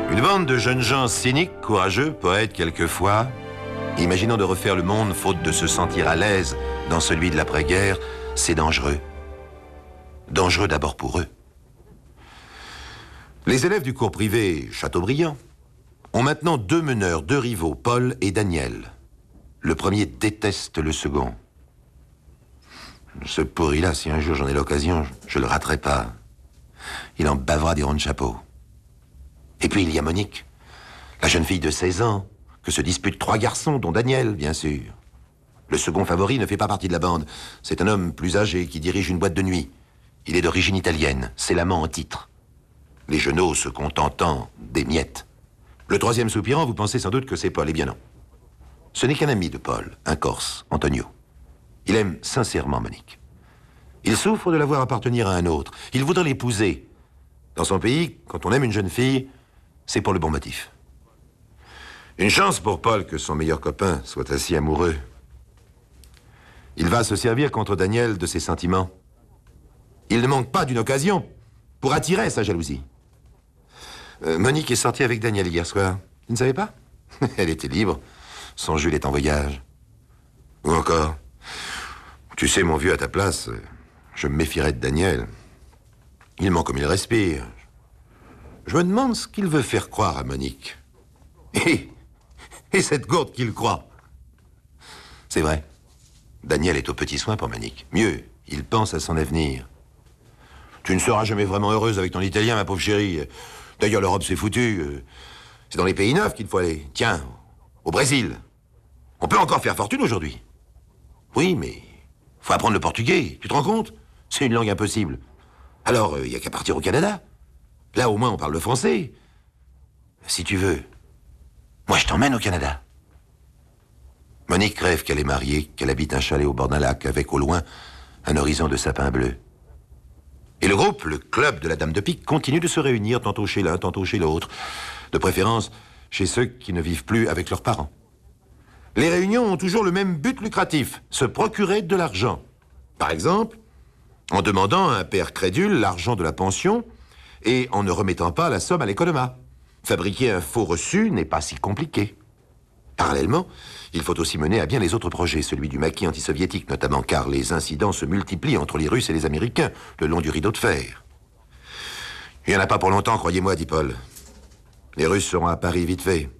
Une bande de jeunes gens cyniques, courageux, poètes quelquefois, imaginant de refaire le monde faute de se sentir à l'aise dans celui de l'après-guerre, c'est dangereux. Dangereux d'abord pour eux. Les élèves du cours privé Chateaubriand ont maintenant deux meneurs, deux rivaux, Paul et Daniel. Le premier déteste le second. Ce pourri-là, si un jour j'en ai l'occasion, je le raterai pas. Il en bavera des ronds de chapeau. Et puis il y a Monique, la jeune fille de 16 ans, que se disputent trois garçons, dont Daniel, bien sûr. Le second favori ne fait pas partie de la bande. C'est un homme plus âgé qui dirige une boîte de nuit. Il est d'origine italienne, c'est l'amant en titre. Les genoux se contentant des miettes. Le troisième soupirant, vous pensez sans doute que c'est Paul. Eh bien non. Ce n'est qu'un ami de Paul, un Corse, Antonio. Il aime sincèrement Monique. Il souffre de la voir appartenir à un autre. Il voudrait l'épouser. Dans son pays, quand on aime une jeune fille, c'est pour le bon motif. Une chance pour Paul que son meilleur copain soit ainsi amoureux. Il va se servir contre Daniel de ses sentiments. Il ne manque pas d'une occasion pour attirer sa jalousie. Monique est sortie avec Daniel hier soir. Tu ne savais pas? Elle était libre. Son Jules est en voyage. Ou encore, tu sais, mon vieux, à ta place, je me méfierais de Daniel. Il ment comme il respire. Je me demande ce qu'il veut faire croire à Monique. Et cette gourde qu'il croit. C'est vrai. Daniel est aux petits soins pour Monique. Mieux, il pense à son avenir. Tu ne seras jamais vraiment heureuse avec ton Italien, ma pauvre chérie. D'ailleurs, l'Europe, c'est foutu. C'est dans les pays neufs qu'il faut aller. Tiens, au Brésil. On peut encore faire fortune aujourd'hui. Oui, mais faut apprendre le portugais. Tu te rends compte? C'est une langue impossible. Alors, il n'y a qu'à partir au Canada. Là, au moins, on parle le français. Si tu veux, moi, je t'emmène au Canada. Monique rêve qu'elle est mariée, qu'elle habite un chalet au bord d'un lac, avec au loin un horizon de sapins bleus. Et le groupe, le club de la Dame de Pique, continue de se réunir tantôt chez l'un, tantôt chez l'autre. De préférence chez ceux qui ne vivent plus avec leurs parents. Les réunions ont toujours le même but lucratif, se procurer de l'argent. Par exemple, en demandant à un père crédule l'argent de la pension et en ne remettant pas la somme à l'économat. Fabriquer un faux reçu n'est pas si compliqué. Parallèlement, il faut aussi mener à bien les autres projets, celui du maquis antisoviétique notamment, car les incidents se multiplient entre les Russes et les Américains, le long du rideau de fer. Il n'y en a pas pour longtemps, croyez-moi, dit Paul. Les Russes seront à Paris vite fait.